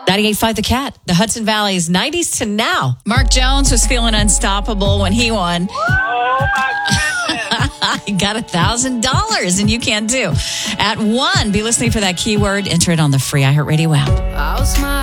98.5 The Cat, the Hudson Valley's 90s to now. Mark Jones was feeling unstoppable when he won. Oh, my goodness. He got $1,000, and you can too. At 1, be listening for that keyword. Enter it on the free iHeartRadio app.